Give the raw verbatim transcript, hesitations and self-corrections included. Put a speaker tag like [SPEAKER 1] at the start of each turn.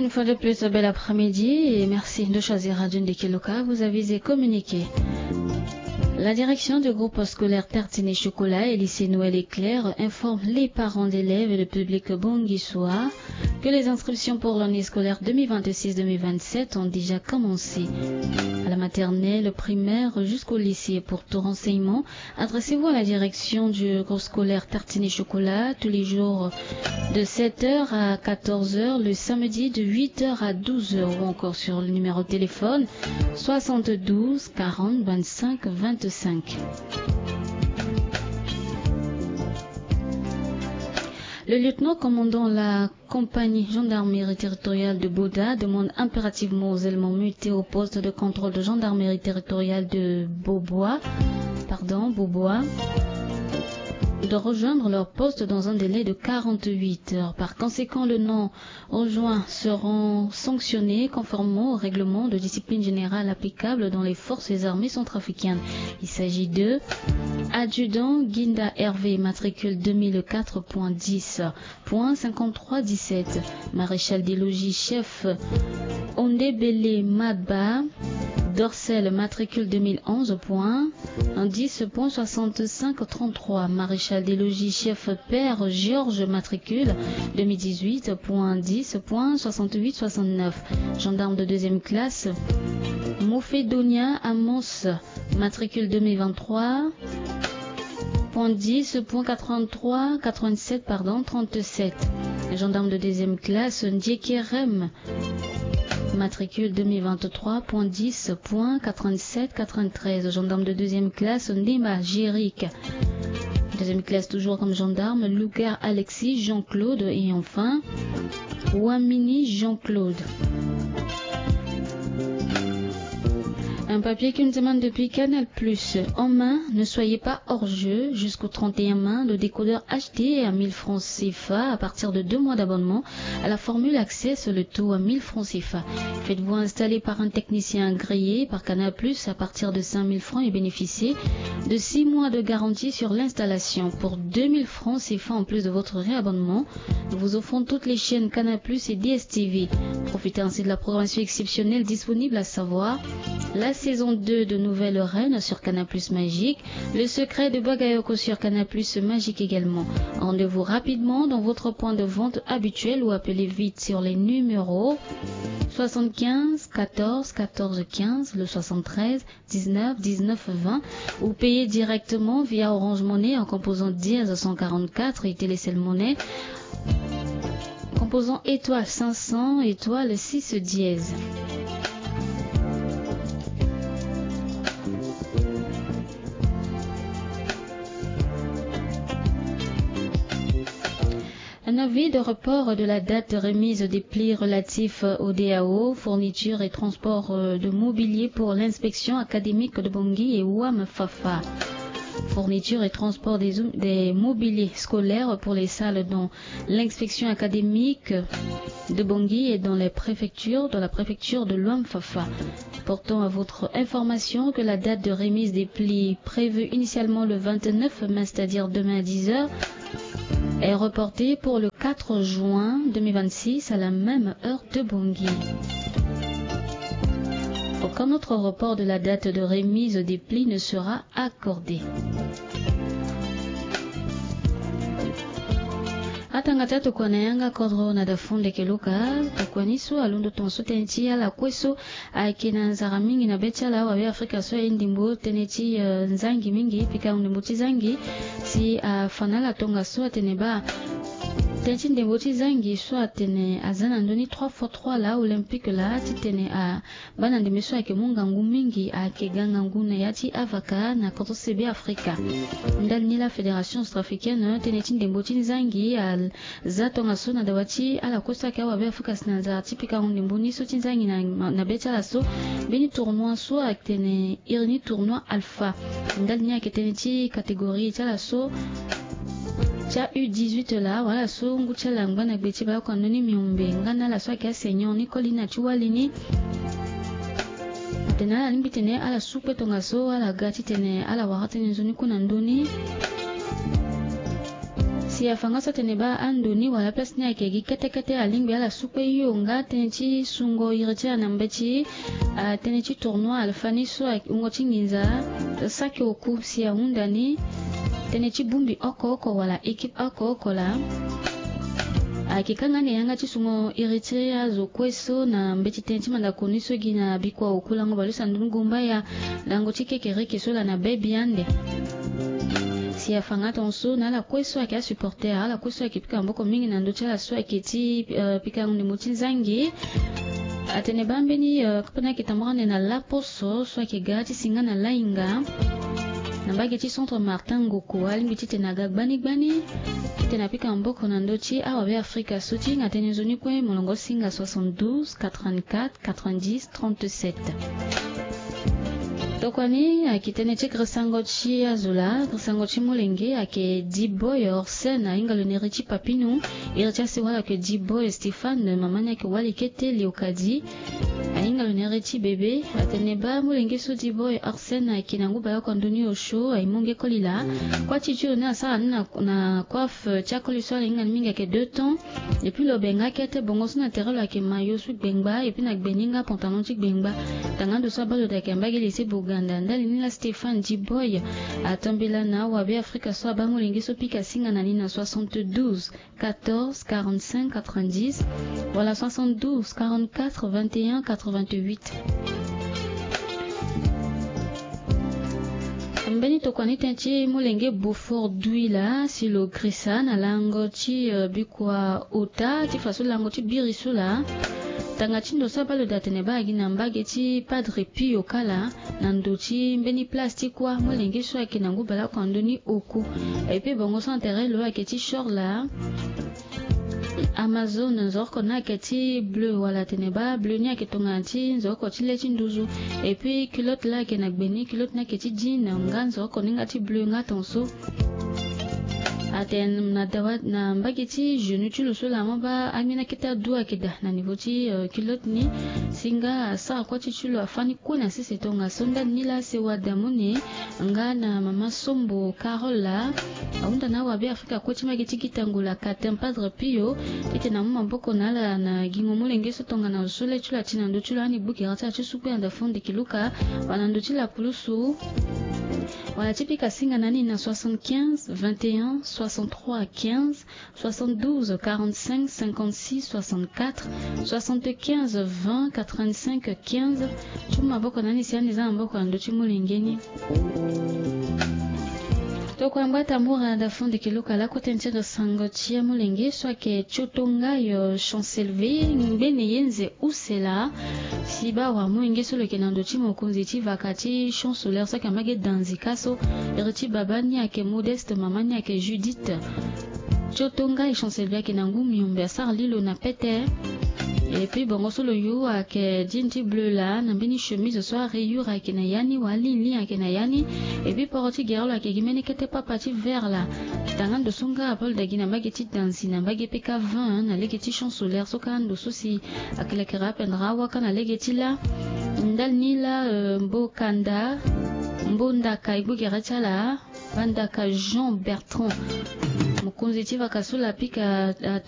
[SPEAKER 1] Une fois de plus, bel après-midi et merci de choisir Radio Ndekeloka. Vous avez communiqué. La direction du groupe scolaire Tartine Chocolat et lycée Noël Éclair informe les parents d'élèves et le public bonguissois que les inscriptions pour l'année scolaire deux mille vingt-six deux mille vingt-sept ont déjà commencé. À la maternelle, primaire jusqu'au lycée. Pour tout renseignement, adressez-vous à la direction du groupe scolaire Tartine Chocolat tous les jours de sept heures à quatorze heures, le samedi de huit heures à douze heures ou encore sur le numéro de téléphone soixante-douze quarante vingt-cinq vingt-cinq. Le lieutenant commandant la compagnie gendarmerie territoriale de Bouda demande impérativement aux éléments mutés au poste de contrôle de gendarmerie territoriale de Beaubois, pardon, Beaubois, de rejoindre leur poste dans un délai de quarante-huit heures. Par conséquent, le non-rejoint seront sanctionnés conformément au règlement de discipline générale applicable dans les forces armées centrafricaines. Il s'agit de adjudant Guinda Hervé, matricule deux mille quatre point dix point cinquante-trois dix-sept, maréchal des logis chef Ondebele Madba, Dorsel, matricule deux mille onze point dix point soixante-cinq trente-trois, maréchal des logis chef Père Georges, matricule deux mille dix-huit point dix point soixante-huit soixante-neuf, gendarme de deuxième classe Moufedonia Amos, matricule deux mille vingt-trois point dix point quatre-vingt-trois quatre-vingt-sept pardon trente-sept, gendarme de deuxième classe Ndiekerem, matricule deux mille vingt-trois point dix point quatre-vingt-sept quatre-vingt-treize, gendarme de deuxième classe Ndema Jéric, deuxième classe toujours comme gendarme Lugar Alexis Jean-Claude et enfin Ouamini Jean-Claude. Un papier qui nous demande depuis Canal Plus. En main, ne soyez pas hors jeu. Jusqu'au trente et un mai, le décodeur H D à mille francs C F A à partir de deux mois d'abonnement à la formule Access, le taux à mille francs C F A. Faites-vous installer par un technicien agréé par Canal Plus à partir de cinq mille francs et bénéficiez de six mois de garantie sur l'installation. Pour deux mille francs C F A en plus de votre réabonnement, nous vous offrons toutes les chaînes Canal Plus et D S T V. Profitez ainsi de la programmation exceptionnelle disponible, à savoir la saison deux de Nouvelle Reine sur Canal Plus Magique, Le Secret de Bagayoko sur Canal Plus Magique également. Rendez-vous rapidement dans votre point de vente habituel ou appelez vite sur les numéros soixante-quinze quatorze quatorze quinze, le soixante-treize dix-neuf dix-neuf vingt ou payez directement via Orange Money en composant dièse cent quarante-quatre et Télécell Monnaie composant étoile cinq cents étoile six dièse. Un avis de report de la date de remise des plis relatifs au D A O, fourniture et transport de mobilier pour l'inspection académique de Bangui et Ouam Fafa. Fourniture et transport des, des mobiliers scolaires pour les salles dans l'inspection académique de Bangui et dans les préfectures, dans la préfecture de Ouam Fafa. Portons à votre information que la date de remise des plis prévue initialement le vingt-neuf mai, c'est-à-dire demain à dix heures, est reportée pour le quatre juin deux mille vingt-six à la même heure de Bangui. Aucun autre report de la date de remise des plis ne sera accordé. Atangata tukwana yanga kodro na dafunde keluka tukwanisu alundo tonso teneti ala kweso akina nzara mingi na betala wa Afrika so indimbo teneti uh, nzangi mingi pika undimbuti zangi si uh, fanala tonga so teneba teneti ndimbuti zangi so atene azana ndoni trois fois trois la olympique la titene a bana ndimeso ake munga ngumingi ake ganga ngune yati avaka na koto sebe Afrika ndani ni la fédération centrafricaine teneti ndimbuti zangi al zatonga so na dawati ala kosa ka wa Afrika sinanza tipika undimbuni so tinzangi na, na betala so beni tournoi so akene irni tournoi alpha ndani ni ake teneti catégorie tala so cha U dix-huit la wala so ngucha la ngana gbeti ba ko noni miumbe ngana la so ka senyo ni kolina chuwalini tena limbi tene ala supe tonga so ala gati tene ala wakati nzoni kuna ndoni si afanga so teneba andoni wala place ni akegi kete kete alingbe ala supe yonga tenchi sungo iritia na mbechi uh, tenchi tournoi alfani so ngoti nginza saki oku si aundani tenchi bumbi oko oko wala equipe oko oko la akikanga ne yanga chisungo iritia zo kweso na mbechi tenchi manda koniso gina bikwa okulango balusa ndungumba ya lango chikekere kesola na baby ande si afanga tonso na la kweso aka supporter ala kweso akipika mboko mingi na ndocha la so akiti uh, pika ngundi mutinzangi atene bambeni uh, kapana kitamrane na la poso so akigati singa na lainga na bagi ti centre Martin Ngoko alimbi ti tenaga gbani gbani tena pika mboko na ndochi awa be Afrika suti ngatene zoni kwe molongo singa soixante-douze quatre-vingt-quatre quatre-vingt-dix trente-sept tokwani akitene che Grisangochi azula Grisangochi molenge ake Diboy Orsena ingalo nerichi papinu iricha se wala ke Diboy Stéphane mamanya ke wali kete liokadi ingalo nerichi bebe atene ba molenge so Diboy Orsena kinangu ba kondoni osho aimonge kolila kwa chichu na sa na na coiffe chakoli so ingalo minga ke deux temps et puis lo benga kete bongo so na terelo ake mayo su bengba et puis na gbeninga pantalon chi bengba tangando so balo da ke mbagi lise Uganda ndali nila Stéphane Diboy atambela na wabe Afrika so ba molingi so pika singa na nina soixante-douze quatorze quarante-cinq quatre-vingt-dix voilà soixante-douze quarante-quatre vingt et un quatre-vingt-huit mbeni tokwani tenchi molenge Beaufort d'huila silo Grisa na lango chi uh, bikwa ota ti faso lango chi birisula tangachindo sabalo datene bagi na mbage ti Padre Pio kala na ndochi mbeni plastique wa molenge so akina ngubala kwa ndoni oku epe bongo santere lo aketi short la Amazon nzoko na keti bleu wala teneba bleu ni aketonga ti nzoko ti leti nduzu et puis culotte la ke na gbeni culotte na keti jean nga nzoko ninga ti bleu nga tonso aten na dawa na mbagi ti jeune ti lo so la maba amina kita dua keda na niveau ti uh, culotte ni singa sa kwa ti chulo afani kuna sisi tonga sonda nila se wadamune nga na mama Sombo Carola aunda na wabe Afrika kwa ti magi ti kitangula katem Padre Pio ite na mama mboko na la na gingo molenge so tonga na sole chula tina ndo chula ani buki rata ti supe anda fondi kiluka wana ndo ti la pulusu wana tipika singa nani na soixante-quinze vingt et un soixante-trois quinze soixante-douze quarante-cinq cinquante-six soixante-quatre soixante-quinze vingt quatre-vingt-cinq quinze chuma boko nani siani za mboko ando ti molengeni toko mbata mura da fondi kiluka la kotentia sango chia molenge so ke chotonga yo Champs-Élysées ngene yenze usela siba wa mwenge so le kenando ti mokonzi ti vakati champ solaire so kamage danzika so iriti babani ake Modeste mamani ake Judith chotonga yo Champs-Élysées ke nangu miumbe sar lilo na pete et puis bongo solo yo ake jinti bleu la na bini chemise so rayure ake na yani wali li ake na yani et puis poroti gerlo ake gimeni kete papa ti vert la tangando songa apol da gina mageti dansi na mageti P K vingt na legeti champ solaire so kando so si akele kera pendra waka na legeti la ndal ni la uh, mbo kanda mbo ndaka ibu gerata la bandaka Jean Bertrand mokonzi ti vakasula pika uh,